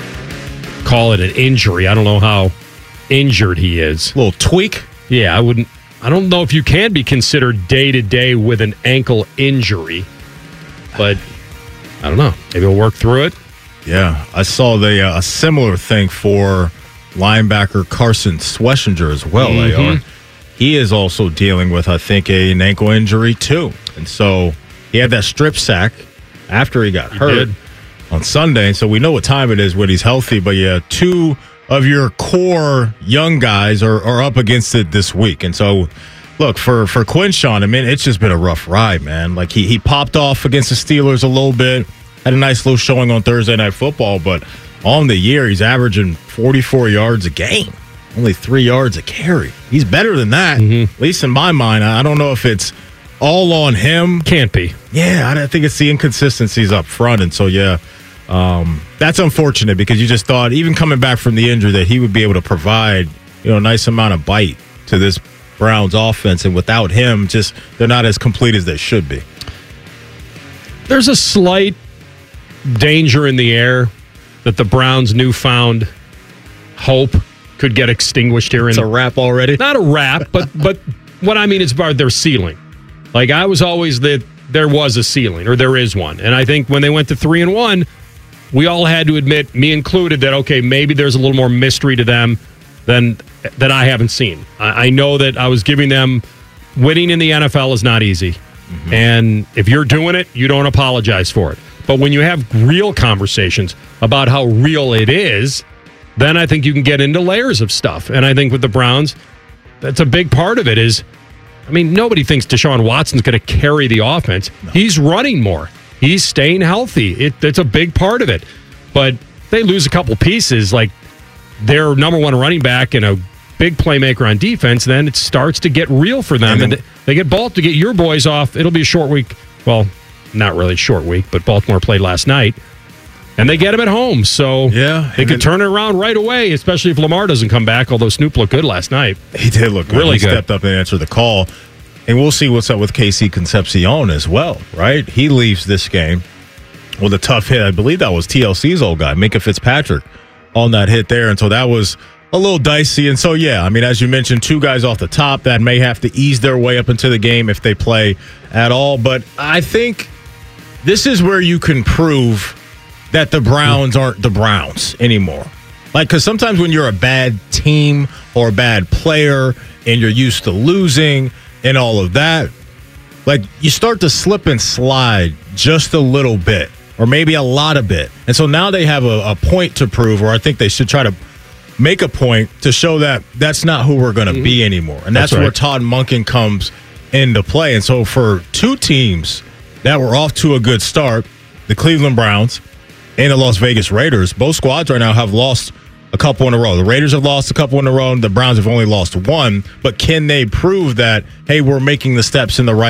Call it an injury. I don't know how injured he is. A little tweak? Yeah, I don't know if you can be considered day-to-day with an ankle injury, but I don't know. Maybe we'll work through it. Yeah, I saw a similar thing for linebacker Carson Schlesinger as well. Mm-hmm. He is also dealing with, I think, an ankle injury too. And so he had that strip sack after he got hurt on Sunday. So we know what time it is when he's healthy. But yeah, two of your core young guys are up against it this week. And so, look, for Quinshon, I mean, it's just been a rough ride, man. Like, he popped off against the Steelers a little bit, had a nice little showing on Thursday Night Football, but on the year, he's averaging 44 yards a game, only 3 yards a carry. He's better than that, at least in my mind. I don't know if it's all on him. Can't be. Yeah, I think it's the inconsistencies up front. And so, yeah, that's unfortunate because you just thought, even coming back from the injury, that he would be able to provide, a nice amount of bite to this Browns offense. And without him, just they're not as complete as they should be. There's a slight danger in the air that the Browns' newfound hope could get extinguished here. It's a wrap already? Not a wrap, but what I mean is about their ceiling. Like, I was always that there was a ceiling, or there is one. And I think when they went to 3-1, we all had to admit, me included, that, okay, maybe there's a little more mystery to them than that I haven't seen. I know that I was giving them winning in the NFL is not easy. Mm-hmm. And if you're doing it, you don't apologize for it. But when you have real conversations about how real it is, then I think you can get into layers of stuff. And I think with the Browns, that's a big part of it is, I mean, nobody thinks Deshaun Watson's going to carry the offense. No. He's running more. He's staying healthy. It's a big part of it. But they lose a couple pieces, like their number one running back and a big playmaker on defense, then it starts to get real for them. And they get to get your boys off. It'll be a short week. Well, not really a short week, but Baltimore played last night. And they get him at home. So they could turn it around right away, especially if Lamar doesn't come back, although Snoop looked good last night. He did look good. He stepped up and answered the call. And we'll see what's up with KC Concepcion as well, right? He leaves this game with a tough hit. I believe that was TLC's old guy, Minka Fitzpatrick, on that hit there. And so that was a little dicey. And so, yeah, I mean, as you mentioned, two guys off the top that may have to ease their way up into the game if they play at all. But I think this is where you can prove that the Browns aren't the Browns anymore. Like, because sometimes when you're a bad team or a bad player and you're used to losing and all of that, like, you start to slip and slide just a little bit or maybe a lot of bit. And so now they have a point to prove, or I think they should try to make a point to show that that's not who we're going to be anymore. And that's where Todd Monken comes into play. And so for two teams that were off to a good start, the Cleveland Browns and the Las Vegas Raiders, both squads right now have lost a couple in a row. The Raiders have lost a couple in a row, and the Browns have only lost one. But can they prove that, hey, we're making the steps in the right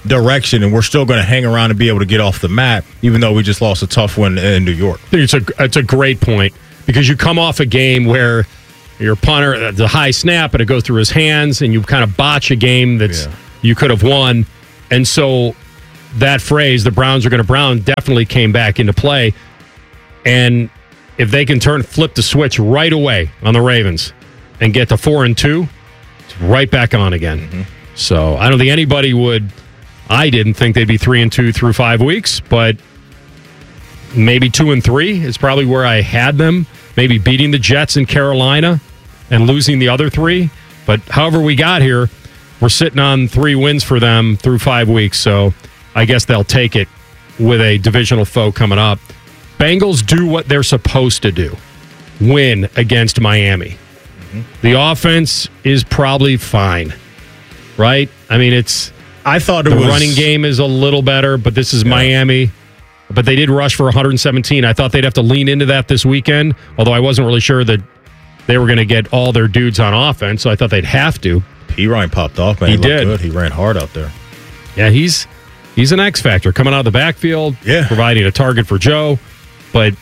direction, and we're still going to hang around and be able to get off the mat, even though we just lost a tough one in New York. I think it's a great point, because you come off a game where your punter, the high snap, and it goes through his hands, and you kind of botch a game that's you could have won. And so that phrase, the Browns are going to Brown, definitely came back into play. And if they can flip the switch right away on the Ravens and get to 4-2, it's right back on again. Mm-hmm. So I don't think anybody would. I didn't think they'd be 3-2 through 5 weeks, but maybe 2-3 is probably where I had them. Maybe beating the Jets in Carolina and losing the other 3. But however we got here, we're sitting on 3 wins for them through 5 weeks. So I guess they'll take it with a divisional foe coming up. Bengals do what they're supposed to do. Win against Miami. Mm-hmm. The offense is probably fine, right? I mean, I thought the running game is a little better, but this is Miami. But they did rush for 117. I thought they'd have to lean into that this weekend, although I wasn't really sure that they were going to get all their dudes on offense, so I thought they'd have to. Perine popped off, man. He did. Good. He ran hard out there. Yeah, he's an X factor coming out of the backfield, providing a target for Joe. But,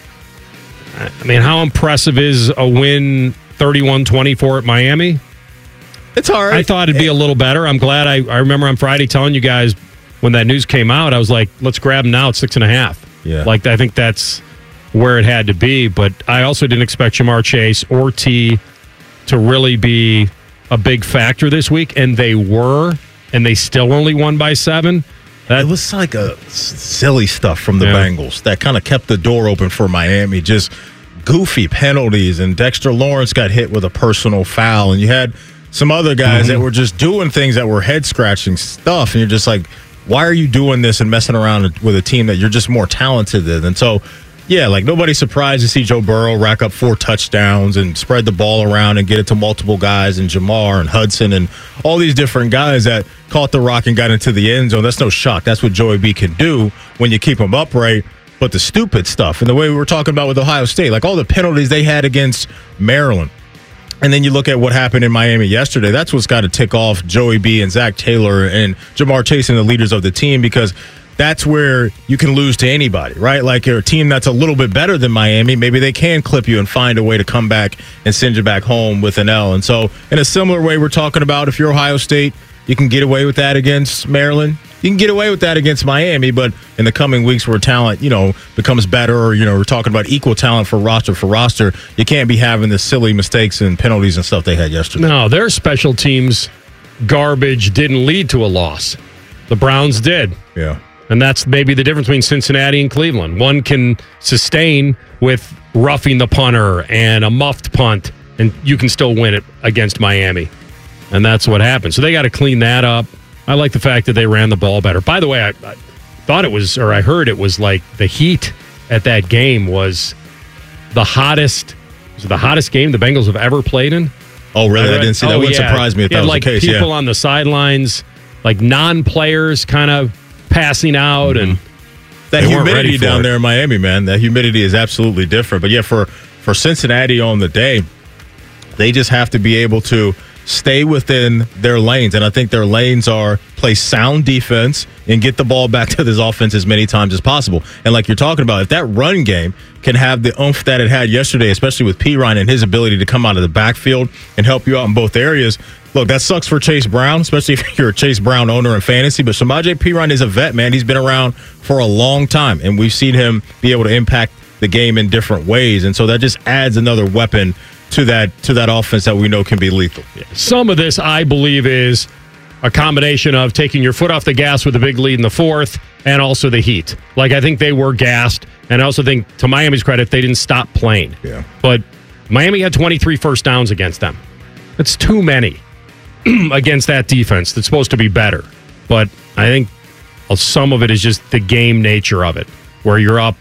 I mean, how impressive is a win 31-24 at Miami? It's all right. I thought it'd be a little better. I'm glad. I remember on Friday telling you guys when that news came out, I was like, let's grab them now at 6.5. Yeah. Like, I think that's where it had to be. But I also didn't expect Jamar Chase or T to really be a big factor this week. And they were, and they still only won by 7. It was like a silly stuff from the Bengals that kind of kept the door open for Miami. Just goofy penalties, and Dexter Lawrence got hit with a personal foul, and you had some other guys that were just doing things that were head-scratching stuff, and you're just like, why are you doing this and messing around with a team that you're just more talented than? And so, yeah, like nobody's surprised to see Joe Burrow rack up 4 touchdowns and spread the ball around and get it to multiple guys, and Jamar and Hudson and all these different guys that caught the rock and got into the end zone. That's no shock. That's what Joey B can do when you keep him upright. But the stupid stuff, and the way we were talking about with Ohio State, like all the penalties they had against Maryland, and then you look at what happened in Miami yesterday, that's what's got to tick off Joey B and Zach Taylor and Jamar Chase and the leaders of the team, because that's where you can lose to anybody, right? Like you're a team that's a little bit better than Miami. Maybe they can clip you and find a way to come back and send you back home with an L. And so in a similar way, we're talking about if you're Ohio State, you can get away with that against Maryland. You can get away with that against Miami, but in the coming weeks where talent, becomes better, or, we're talking about equal talent for roster, you can't be having the silly mistakes and penalties and stuff they had yesterday. No, their special teams garbage didn't lead to a loss. The Browns did. Yeah. And that's maybe the difference between Cincinnati and Cleveland. One can sustain with roughing the punter and a muffed punt, and you can still win it against Miami. And that's what happened. So they got to clean that up. I like the fact that they ran the ball better. By the way, I thought it was, or I heard it was like the heat at that game was the hottest. Was it the hottest game the Bengals have ever played in? Oh, really? I didn't see that. That wouldn't surprise me if that was the case. People on the sidelines, like non-players kind of passing out, and that humidity down there in Miami, man. That humidity is absolutely different. But yeah, for Cincinnati on the day, they just have to be able to stay within their lanes. And I think their lanes are play sound defense and get the ball back to this offense as many times as possible. And like you're talking about, if that run game can have the oomph that it had yesterday, especially with Perine and his ability to come out of the backfield and help you out in both areas. Look, that sucks for Chase Brown, especially if you're a Chase Brown owner in fantasy. But Samaje Perine is a vet, man. He's been around for a long time, and we've seen him be able to impact the game in different ways. And so that just adds another weapon to that offense that we know can be lethal. Some of this, I believe, is a combination of taking your foot off the gas with a big lead in the fourth and also the heat. Like, I think they were gassed, and I also think, to Miami's credit, they didn't stop playing. Yeah. But Miami had 23 first downs against them. That's too many against that defense that's supposed to be better. But I think some of it is just the game nature of it, where you're up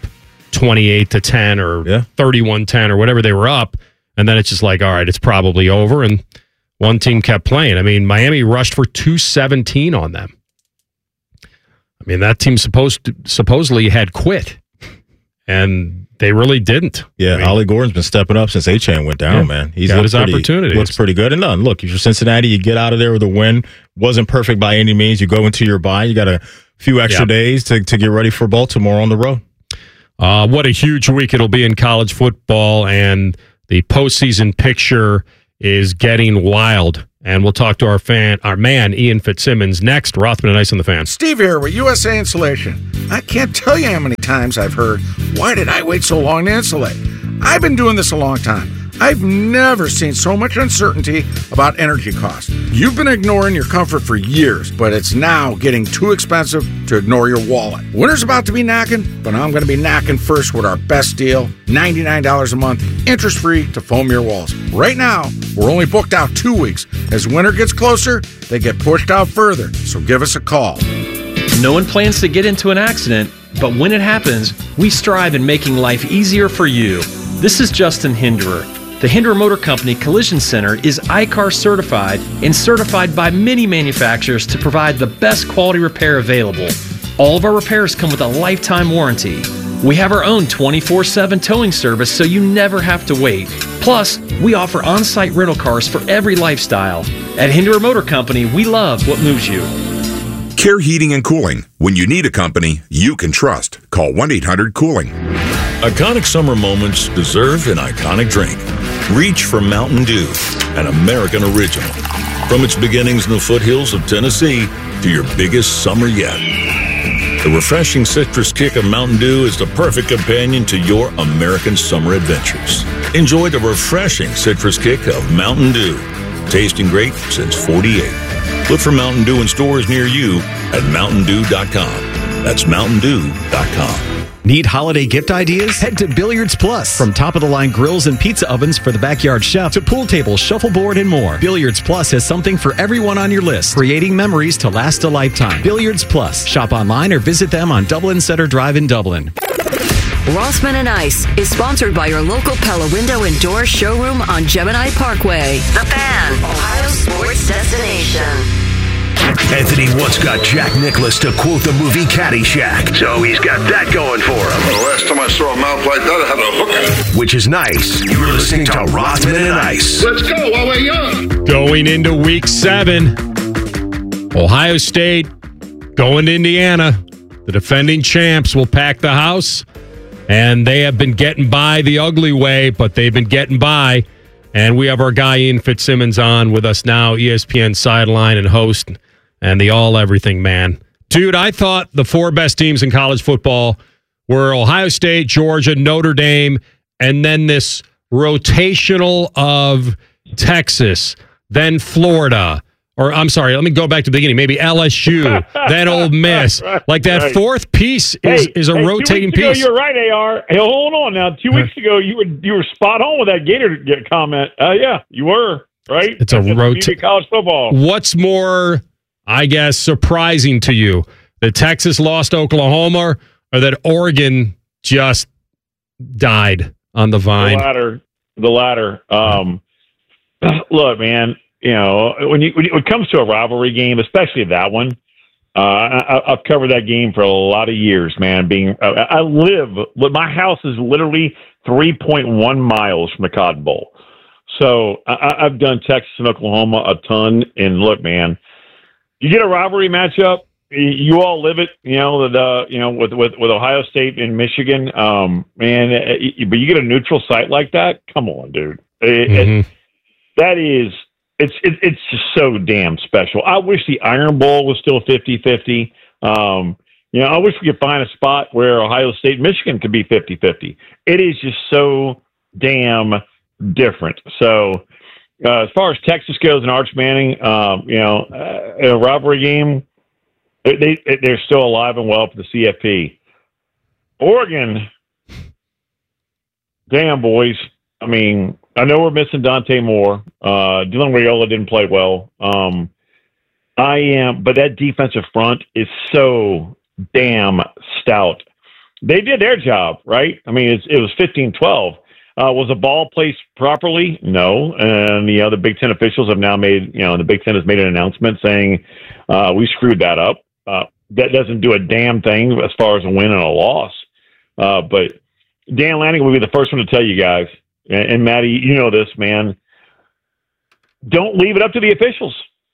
28-10 or 31-10 or whatever they were up, and then it's just like, all right, it's probably over, and one team kept playing. I mean, Miami rushed for 217 on them. I mean, that team supposedly had quit, and they really didn't. Yeah, Ollie Gordon's been stepping up since A-Chain went down, man. He's got his opportunities. Looks pretty good. And look, if you're Cincinnati, you get out of there with a win. Wasn't perfect by any means. You go into your bye. You got a few extra days to get ready for Baltimore on the road. What a huge week it'll be in college football, and the postseason picture is getting wild. And we'll talk to our man, Ian Fitzsimmons, next. Rothman and Ice on the Fan. Steve here with USA Insulation. I can't tell you how many times I've heard, why did I wait so long to insulate? I've been doing this a long time. I've never seen so much uncertainty about energy costs. You've been ignoring your comfort for years, but it's now getting too expensive to ignore your wallet. Winter's about to be knocking, but I'm going to be knocking first with our best deal, $99 a month, interest-free to foam your walls. Right now, we're only booked out 2 weeks. As winter gets closer, they get pushed out further, so give us a call. No one plans to get into an accident, but when it happens, we strive in making life easier for you. This is Justin Hinderer. The Hinderer Motor Company Collision Center is ICAR certified and certified by many manufacturers to provide the best quality repair available. All of our repairs come with a lifetime warranty. We have our own 24/7 towing service so you never have to wait. Plus, we offer on-site rental cars for every lifestyle. At Hinderer Motor Company, we love what moves you. Care Heating and Cooling. When you need a company you can trust, call 1-800-COOLING. Iconic summer moments deserve an iconic drink. Reach for Mountain Dew, an American original. From its beginnings in the foothills of Tennessee to your biggest summer yet. The refreshing citrus kick of Mountain Dew is the perfect companion to your American summer adventures. Enjoy the refreshing citrus kick of Mountain Dew. Tasting great since '48. Look for Mountain Dew in stores near you at MountainDew.com. That's MountainDew.com. Need holiday gift ideas? Head to Billiards Plus. From top-of-the-line grills and pizza ovens for the backyard chef to pool tables, shuffleboard, and more. Billiards Plus has something for everyone on your list, creating memories to last a lifetime. Billiards Plus. Shop online or visit them on Dublin Center Drive in Dublin. Rossman and Ice is sponsored by your local Pella Window and Door showroom on Gemini Parkway. The Fan, Ohio sports destination. Anthony once got Jack Nicklaus to quote the movie Caddyshack, so he's got that going for him. The last time I saw a mouth like that, I had to hook it. Which is nice. You're listening to Rothman and Ice. Let's go while we're young. Going into week 7, Ohio State going to Indiana. The defending champs will pack the house, and they have been getting by the ugly way, but they've been getting by. And we have our guy Ian Fitzsimmons on with us now, ESPN sideline and host, and the all-everything man. Dude, I thought the 4 best teams in college football were Ohio State, Georgia, Notre Dame, and then this rotational of Texas, then Florida. Or, I'm sorry, let me go back to the beginning. Maybe LSU, then Ole Miss. Like that fourth piece is a rotating 2 weeks ago, piece. You were right, AR. Hey, hold on now. 2 weeks ago, you were spot on with that Gator comment. Yeah, you were, right? It's a rotating college football. What's more, I guess, surprising to you? That Texas lost Oklahoma or that Oregon just died on the vine? The latter. Look, man. You know, when it comes to a rivalry game, especially that one, I've covered that game for a lot of years, man. My house is literally 3.1 miles from the Cotton Bowl. So I've done Texas and Oklahoma a ton. And look, man, you get a rivalry matchup, you all live it, with Ohio State and Michigan, man. But you get a neutral site like that, come on, dude. It's just so damn special. I wish the Iron Bowl was still 50-50. I wish we could find a spot where Ohio State and Michigan could be 50-50. It is just so damn different. So as far as Texas goes and Arch Manning, in a rivalry game, they're still alive and well for the CFP. Oregon, damn, boys. I mean, I know we're missing Dante Moore. Dylan Raiola didn't play well. But that defensive front is so damn stout. They did their job, right? I mean, it was 15-12. Was the ball placed properly? No. And the Big Ten officials have now made, the Big Ten has made an announcement saying we screwed that up. That doesn't do a damn thing as far as a win and a loss. But Dan Lanning will be the first one to tell you guys, and Maddie, you know this, man. Don't leave it up to the officials.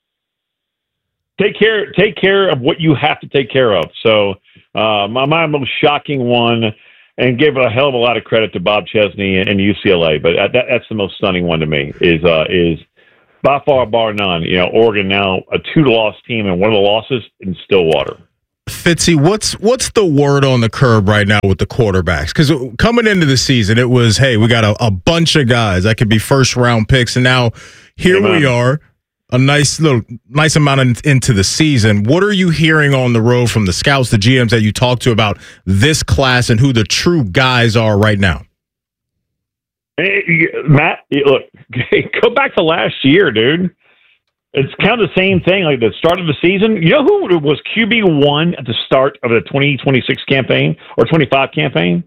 Take care of what you have to take care of. So my most shocking one, and give a hell of a lot of credit to Bob Chesney and UCLA, but that's the most stunning one to me, is by far, bar none, Oregon now a 2-loss team, and one of the losses in Stillwater. Fitzy, what's the word on the curb right now with the quarterbacks? Because coming into the season, it was, hey, we got a bunch of guys that could be first-round picks, and now here we are, a nice amount into the season. What are you hearing on the road from the scouts, the GMs that you talk to about this class and who the true guys are right now? Hey, Matt, look, go back to last year, dude. It's kind of the same thing, like the start of the season. You know who was QB1 at the start of the 2026 campaign or 25 campaign?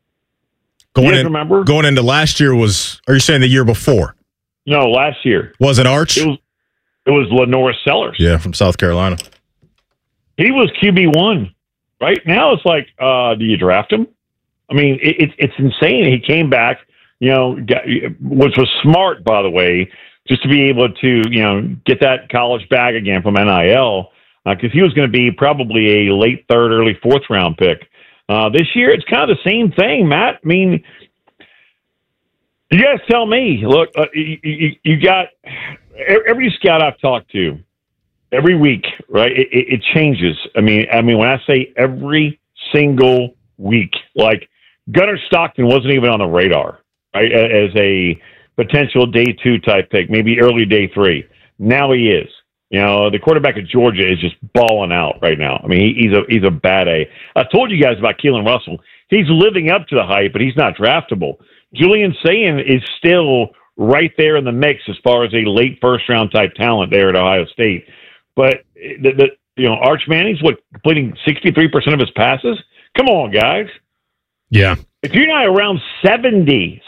Remember? Going into last year are you saying the year before? No, last year. Was it Arch? It was Lenore Sellers. Yeah, from South Carolina. He was QB1. Right now it's like, do you draft him? I mean, it's insane. He came back, which was smart, by the way, just to be able to, get that college bag again from NIL, because he was going to be probably a late 3rd, early 4th round pick. This year, it's kind of the same thing, Matt. I mean, you guys tell me. Look, you got every scout I've talked to every week, right? It changes. I mean, when I say every single week, like Gunnar Stockton wasn't even on the radar, right? As a potential day 2 type pick, maybe early day 3. Now he is. The quarterback of Georgia is just balling out right now. I mean, he's a bad A. I told you guys about Keelan Russell. He's living up to the hype, but he's not draftable. Julian Sayin is still right there in the mix as far as a late first-round type talent there at Ohio State. But Arch Manning's completing 63% of his passes. Come on, guys. Yeah. If you're not around 70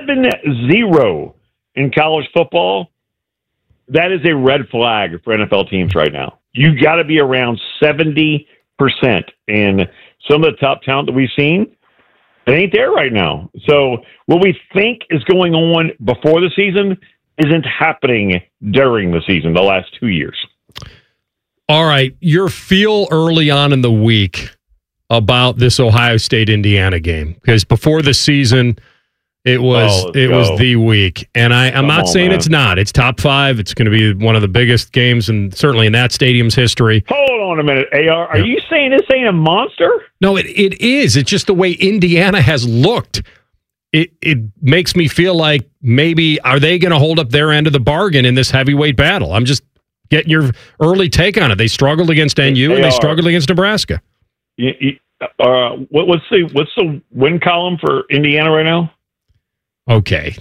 in college football, that is a red flag for NFL teams right now. You got to be around 70%. And some of the top talent that we've seen, it ain't there right now. So what we think is going on before the season isn't happening during the season the last 2 years. All right. Your feel early on in the week about this Ohio State-Indiana game, because before the season, it was the week, and I'm not saying it's not. It's top 5. It's going to be one of the biggest games, and certainly in that stadium's history. Hold on a minute, AR. Are you saying this ain't a monster? No, it is. It's just the way Indiana has looked. It makes me feel like maybe are they going to hold up their end of the bargain in this heavyweight battle? I'm just getting your early take on it. They struggled against NU and they struggled against Nebraska. What's the win column for Indiana right now? Okay,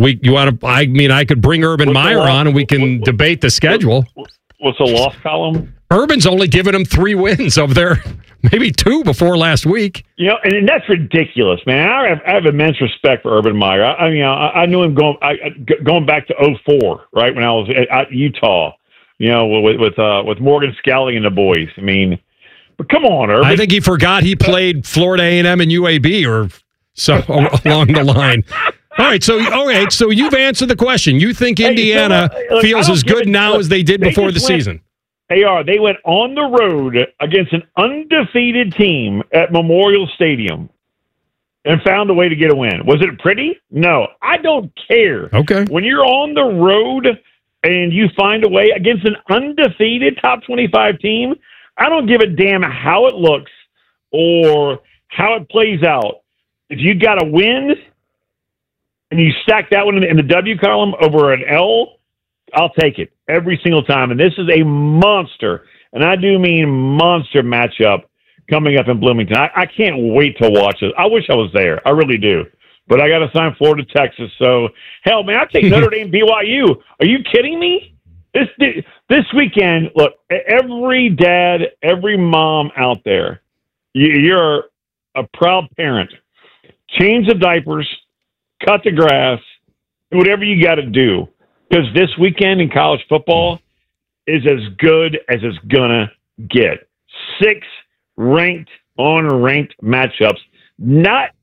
I could bring Urban Meyer on and we can debate the schedule. What's the loss column? Urban's only given them 3 wins of their maybe 2 before last week. And that's ridiculous, man. I have immense respect for Urban Meyer. I knew him going back to 2004, right when I was at Utah. With Morgan Scalley and the boys. I mean, but come on, Urban. I think he forgot he played Florida A&M and UAB or so along the line. All right, so you've answered the question. You think Indiana feels as good now as they did before the season? They went on the road against an undefeated team at Memorial Stadium and found a way to get a win. Was it pretty? No, I don't care. Okay. When you're on the road and you find a way against an undefeated top 25 team, I don't give a damn how it looks or how it plays out. If you got a win and you stack that one in the W column over an L, I'll take it every single time. And this is a monster, and I do mean monster matchup coming up in Bloomington. I can't wait to watch it. I wish I was there. I really do. But I got to sign Florida, Texas. So, hell, man, I take Notre Dame, BYU. Are you kidding me? This weekend, look, every dad, every mom out there, you're a proud parent. Change the diapers, cut the grass, do whatever you got to do. Because this weekend in college football is as good as it's going to get. 6 ranked, unranked matchups. Not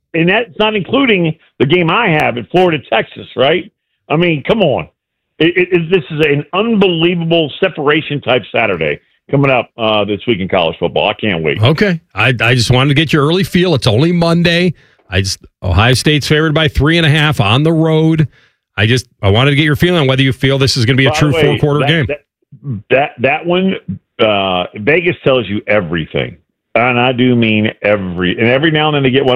and that's not including the game I have at Florida, Texas, right? I mean, come on. This is an unbelievable separation type Saturday coming up this week in college football. I can't wait. Okay. I just wanted to get your early feel. It's only Monday. Ohio State's favored by 3.5 on the road. I wanted to get your feeling on whether you feel this is going to be a true four-quarter game. That one, Vegas tells you everything. And I do mean every now and then they get one